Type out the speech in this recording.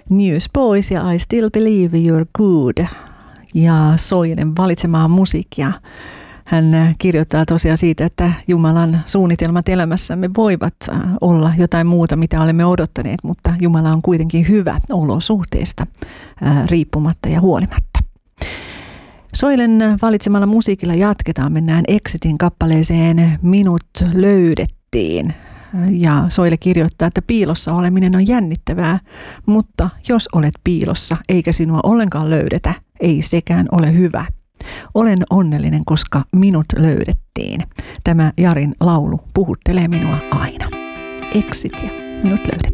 Newsboys ja I Still Believe You're Good ja Soilen valitsemaa musiikkia. Hän kirjoittaa tosiaan siitä, että Jumalan suunnitelmat elämässämme voivat olla jotain muuta, mitä olemme odottaneet, mutta Jumala on kuitenkin hyvä olosuhteista riippumatta ja huolimatta. Soilen valitsemalla musiikilla jatketaan, mennään Exitin kappaleeseen Minut löydettiin. Ja Soile kirjoittaa, että piilossa oleminen on jännittävää, mutta jos olet piilossa eikä sinua ollenkaan löydetä, ei sekään ole hyvä. Olen onnellinen, koska minut löydettiin. Tämä Jarin laulu puhuttelee minua aina. Exit ja minut löydettiin.